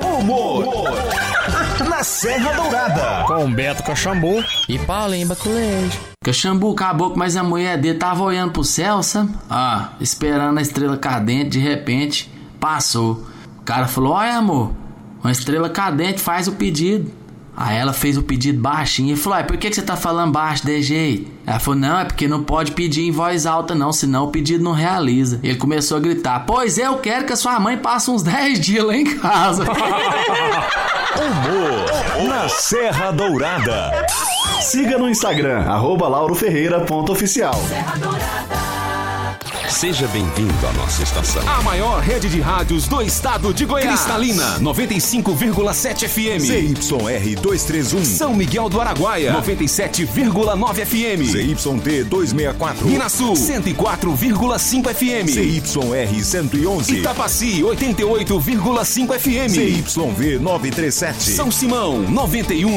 Humor na Serra Dourada. Com Beto Caxambu e Paulinho Baculejo. Caxambu caboclo, mas a mulher dele tava olhando pro céu, sabe? Esperando a estrela cadente, de repente, passou. O cara falou, olha amor, uma estrela cadente, faz o pedido. Aí ela fez o pedido baixinho e falou, por que você tá falando baixo desse jeito? Ela falou, não, é porque não pode pedir em voz alta não, senão o pedido não realiza. Ele começou a gritar, pois eu quero que a sua mãe passe uns 10 dias lá em casa. Humor na Serra Dourada. Siga no Instagram, @lauroferreira.oficial. Serra Dourada. Seja bem-vindo à nossa estação. A maior rede de rádios do estado de Goiás. Cristalina, 95,7 FM. ZYR 231. São Miguel do Araguaia, 97,9 FM. ZYD 264. Minasul, 104,5 FM. ZYR 111. Itapaci, 88,5 FM. ZYV 937. São Simão, 91.